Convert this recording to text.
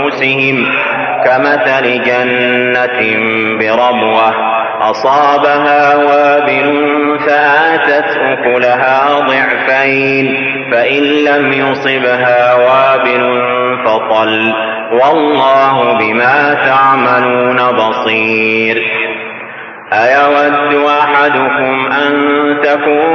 أنفسهم كمثل جنة بربوة أصابها وابل فآتت أكلها ضعفين فإن لم يصبها وابل فطل والله بما تعملون بصير. أيود أحدكم أن تكون